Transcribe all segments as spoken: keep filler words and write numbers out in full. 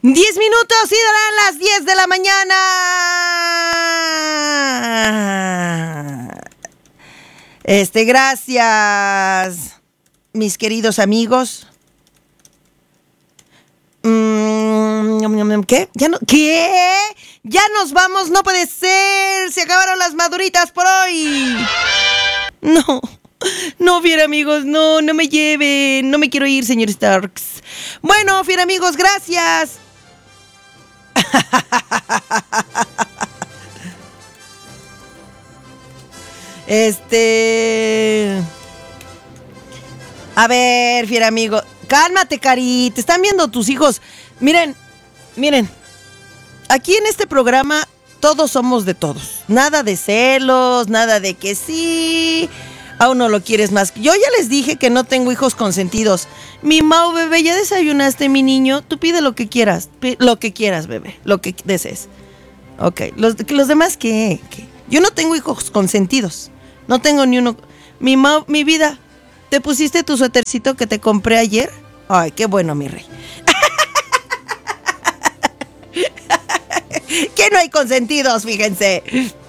Diez minutos y darán las diez de la mañana. Este, gracias, mis queridos amigos. ¿Qué? ¿Ya no? ¿Qué? ¿Ya nos vamos? No puede ser. Se acabaron las maduritas por hoy. No. No, fiera amigos, no, no me lleven. No me quiero ir, señor Starks. Bueno, fiera amigos, gracias. Este... A ver, fiera amigo. Cálmate, Cari. Te están viendo tus hijos. Miren, miren. Aquí en este programa todos somos de todos. Nada de celos, nada de que sí... A uno lo quieres más. Yo ya les dije que no tengo hijos consentidos. Mi Mau, bebé, ¿ya desayunaste, mi niño? Tú pide lo que quieras. Lo que quieras, bebé. Lo que desees. Ok. ¿Los, los demás qué? ¿Qué? Yo no tengo hijos consentidos. No tengo ni uno. Mi Mau, mi vida, ¿te pusiste tu suétercito que te compré ayer? Ay, qué bueno, mi rey. Que no hay consentidos, fíjense.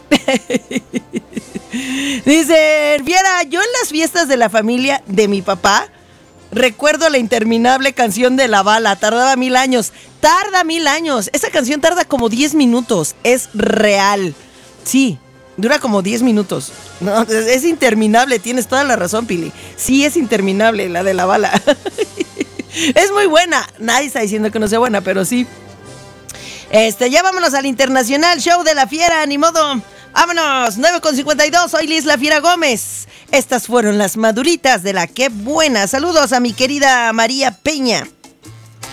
Dice, viera, yo en las fiestas de la familia de mi papá recuerdo la interminable canción de La Bala. Tardaba mil años. Tarda mil años. Esa canción tarda como diez minutos. Es real. Sí, dura como diez minutos. No, es, es interminable. Tienes toda la razón, Pili. Sí, es interminable la de La Bala. Es muy buena. Nadie está diciendo que no sea buena, pero sí. Este, ya vámonos al Internacional Show de la Fiera, ni modo. Vámonos, nueve con cincuenta y dos, soy Liz La Fiera Gómez. Estas fueron las maduritas de la Qué Buena. Saludos a mi querida María Peña.